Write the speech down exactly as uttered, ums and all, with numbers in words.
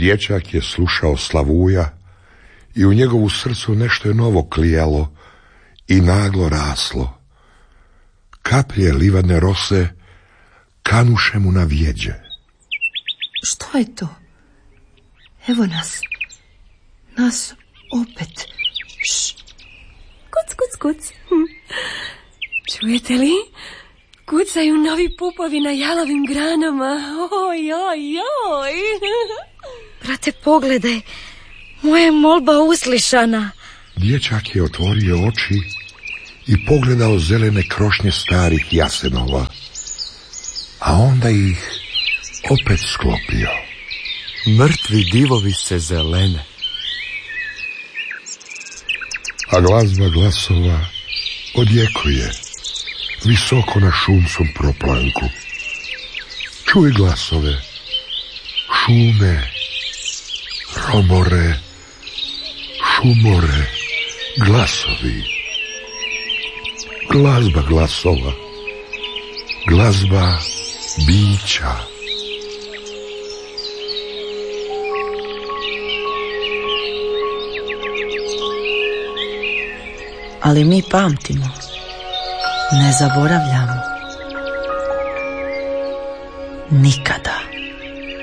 Dječak je slušao Slavuja i u njegovu srcu nešto je novo klijalo i naglo raslo. Kaplje livadne rose kanuše mu na vjeđe. Što je to? Evo nas. Nas opet. Šš. Kuc, kuc, kuc. Hm. Čujete li? Kucaju novi pupovi na jalovim granama. Oj, oj, oj. Brate, pogledaj. Moja je molba uslišana. Dječak je otvorio oči i pogledao zelene krošnje starih jasenova, a onda ih opet sklopio. Mrtvi divovi se zelene. A glazba glasova odjekuje visoko na šumskom proplanku. Čuj glasove, šume, romore, šumore, glasovi. Glazba glasova, glazba bića. Ali mi pamtimo, ne zaboravljamo. Nikada.